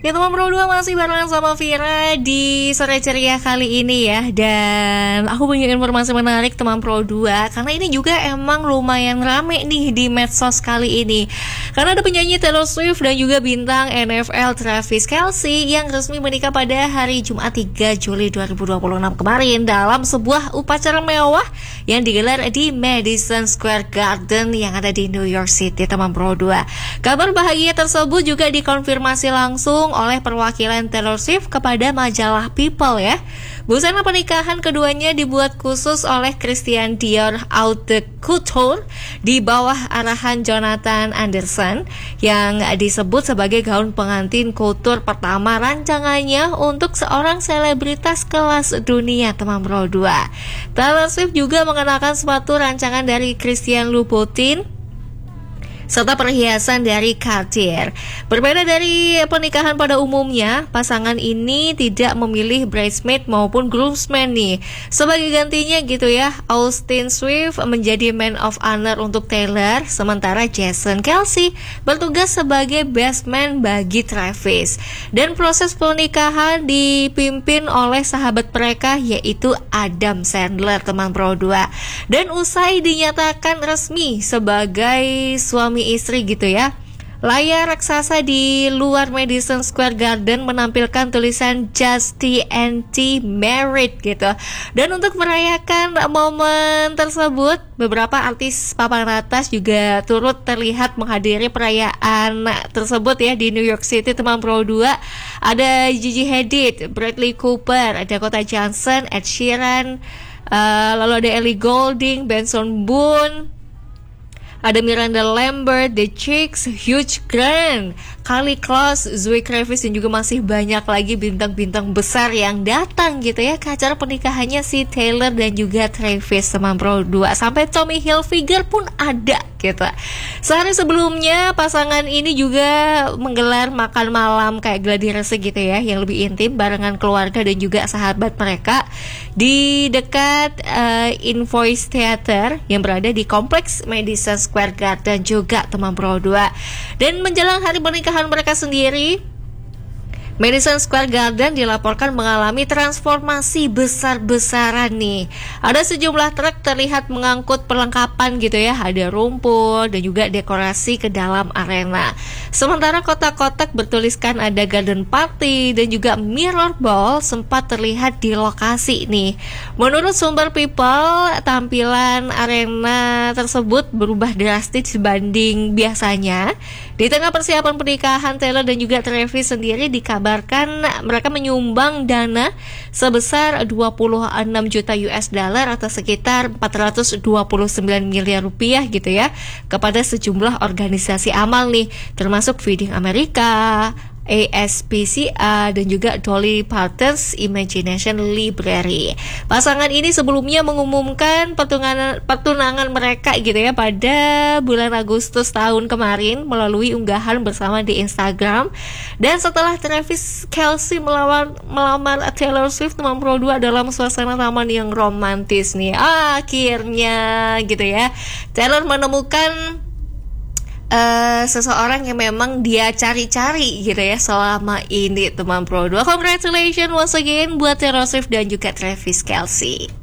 Ya teman Pro 2 masih barengan sama Vira di sore ceria kali ini ya. Dan aku punya informasi menarik teman Pro 2, karena ini juga emang lumayan rame nih di medsos kali ini. Karena ada penyanyi Taylor Swift dan juga bintang NFL Travis Kelce yang resmi menikah pada hari Jumat 3 Juli 2026 kemarin dalam sebuah upacara mewah yang digelar di Madison Square Garden yang ada di New York City teman Pro 2. Kabar bahagia tersebut juga dikonfirmasi langsung oleh perwakilan Taylor Swift kepada majalah People ya. Busana pernikahan keduanya dibuat khusus oleh Christian Dior Haute Couture di bawah arahan Jonathan Anderson yang disebut sebagai gaun pengantin couture pertama rancangannya untuk seorang selebritas kelas dunia teman Pro 2. Taylor Swift juga mengenakan sepatu rancangan dari Christian Louboutin serta perhiasan dari Cartier. Berbeda dari pernikahan pada umumnya, pasangan ini tidak memilih bridesmaid maupun groomsmen nih. Sebagai gantinya gitu ya, Austin Swift menjadi man of honor untuk Taylor, sementara Jason Kelce bertugas sebagai best man bagi Travis. Dan proses pernikahan dipimpin oleh sahabat mereka yaitu Adam Sandler teman Pro 2. Dan usai dinyatakan resmi sebagai suami istri gitu ya, layar raksasa di luar Madison Square Garden menampilkan tulisan Just TNT Married gitu. Dan untuk merayakan momen tersebut, beberapa artis papan atas juga turut terlihat menghadiri perayaan tersebut ya di New York City teman Pro 2. Ada Gigi Hadid, Bradley Cooper, Dakota Johnson, Ed Sheeran, lalu ada Ellie Goulding, Benson Boone, ada Miranda Lambert, The Chicks, Hugh Grant, Kelly Clarkson, Zoe Kravitz, dan juga masih banyak lagi bintang-bintang besar yang datang gitu ya ke acara pernikahannya si Taylor dan juga Travis teman Pro 2. Sampai Tommy Hilfiger pun ada gitu. Sehari sebelumnya pasangan ini juga menggelar makan malam kayak gladiresy gitu ya, yang lebih intim barengan keluarga dan juga sahabat mereka di dekat Invoice Theater yang berada di kompleks Madison Square Garden juga teman Pro 2. Dan menjelang hari pernikahan mereka sendiri, Madison Square Garden dilaporkan mengalami transformasi besar-besaran nih. Ada sejumlah truk terlihat mengangkut perlengkapan gitu ya, ada rumput dan juga dekorasi ke dalam arena. Sementara kotak-kotak bertuliskan ada garden party dan juga mirror ball sempat terlihat di lokasi nih. Menurut sumber People, tampilan arena tersebut berubah drastis dibanding biasanya. Di tengah persiapan pernikahan, Taylor dan juga Travis sendiri dikabarkan mereka menyumbang dana sebesar 26 juta US dollar atau sekitar 429 miliar rupiah gitu ya kepada sejumlah organisasi amal nih, termasuk Feeding America, ASPCA dan juga Dolly Parton's Imagination Library. Pasangan ini sebelumnya mengumumkan pertunangan mereka gitu ya pada bulan Agustus tahun kemarin melalui unggahan bersama di Instagram. Dan setelah Travis Kelce melamar Taylor Swift teman Pro 2 dalam suasana taman yang romantis nih, akhirnya gitu ya Taylor menemukan seseorang yang memang dia cari-cari gitu ya selama ini teman Pro 2. Congratulations once again buat Taylor Swift dan juga Travis Kelce.